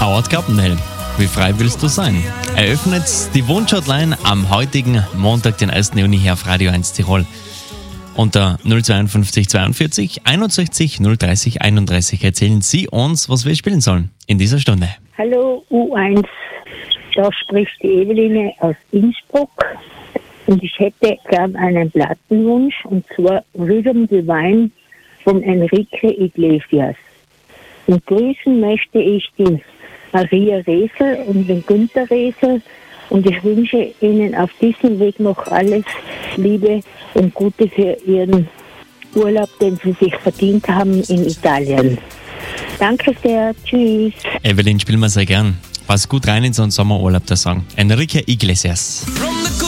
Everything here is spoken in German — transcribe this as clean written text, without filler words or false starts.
Howard Carpendale. Wie frei willst du sein? Eröffnet die Wunschhotline am heutigen Montag, den 1. Juni hier auf Radio 1 Tirol. Unter 052 42 61 030 31 erzählen Sie uns, was wir spielen sollen in dieser Stunde. Hallo U1, da spricht die Eveline aus Innsbruck und ich hätte gern einen Plattenwunsch und zwar Rhythm Divine von Enrique Iglesias. Und grüßen möchte ich die Maria Resel und den Günther Resel und ich wünsche Ihnen auf diesem Weg noch alles Liebe und Gute für Ihren Urlaub, den Sie sich verdient haben in Italien. Danke sehr, tschüss. Evelyn, spielen wir sehr gern. Pass gut rein in so einen Sommerurlaub, da sagen. Enrique Iglesias.